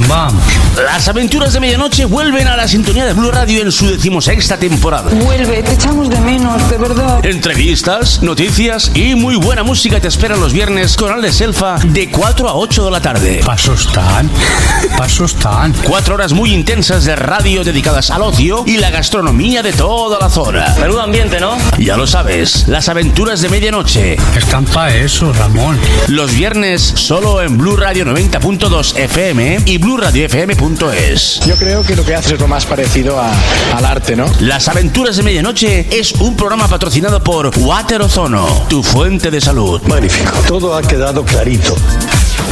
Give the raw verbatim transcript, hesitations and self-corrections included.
Vamos. Las aventuras de medianoche vuelven a la sintonía de Blue Radio en su decimosexta temporada. Vuelve, te echamos de menos, de verdad. Entrevistas, noticias y muy buena música te esperan los viernes con Alex Selfa de cuatro a ocho de la tarde. Pasos están, pasos están. Cuatro horas muy intensas de radio dedicadas al ocio y la gastronomía de toda la zona. Menudo ambiente, ¿no? Ya lo sabes, las aventuras de medianoche. Están pa' eso, Ramón. Los viernes solo en Blue Radio noventa punto dos F M y Blue Radio F M punto es. Yo creo que lo que haces es lo más parecido a, al arte, ¿no? Las aventuras de medianoche es un programa patrocinado por Water Ozono, tu fuente de salud. Magnífico. Todo ha quedado clarito.